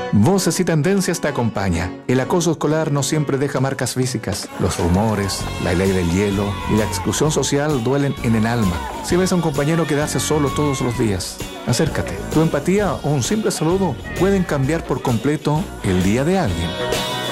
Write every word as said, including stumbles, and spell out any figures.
Voces y Tendencias te acompaña. El acoso escolar no siempre deja marcas físicas. Los rumores, la ley del hielo y la exclusión social duelen en el alma. Si ves a un compañero quedarse solo todos los días, acércate. Tu empatía o un simple saludo pueden cambiar por completo el día de alguien.